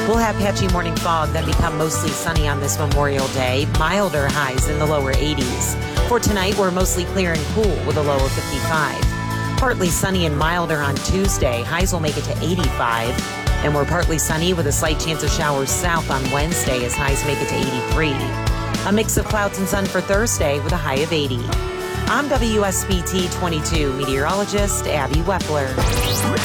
We'll have patchy morning fog, then become mostly sunny on this Memorial Day. Milder highs in the lower 80s. For tonight, we're mostly clear and cool with a low of 55. Partly sunny and milder on Tuesday. Highs will make it to 85. And we're partly sunny with a slight chance of showers south on Wednesday as highs make it to 83. A mix of clouds and sun for Thursday with a high of 80. I'm WSBT 22 meteorologist Abby Wepler.